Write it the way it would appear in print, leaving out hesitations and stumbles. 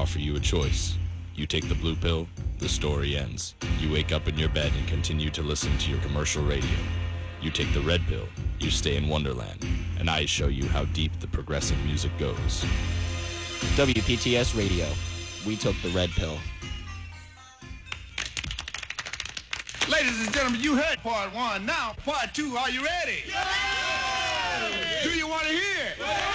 offer you a choice. You take the blue pill, the story ends. You wake up in your bed and continue to listen to your commercial radio. You take the red pill, you stay in Wonderland, and I show you how deep the progressive music goes. WPTS Radio. We took the red pill. Ladies and gentlemen, you heard part one. Now, part two, are you ready? Yeah! Do you want to hear? Yeah!